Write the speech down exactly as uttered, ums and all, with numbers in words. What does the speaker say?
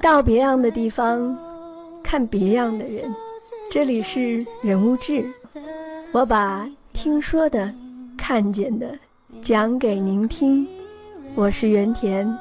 到别样的地方，看别样的人。这里是人物志，我把听说的、看见的讲给您听。我是原田。